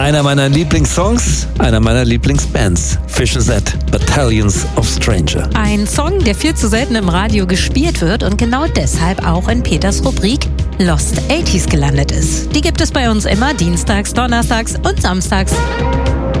Einer meiner Lieblingssongs, einer meiner Lieblingsbands. Fishes at Battalions of Stranger. Ein Song, der viel zu selten im Radio gespielt wird und genau deshalb auch in Peters Rubrik Lost 80s gelandet ist. Die gibt es bei uns immer dienstags, donnerstags und samstags.